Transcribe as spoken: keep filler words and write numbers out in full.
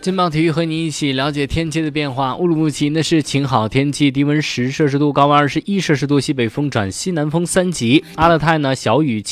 珍宝体育和你一起了解天气的变化。乌鲁木齐呢是晴好天气，低温十摄氏度，高温二十一摄氏度，西北风转西南风三级。阿勒泰呢小雨。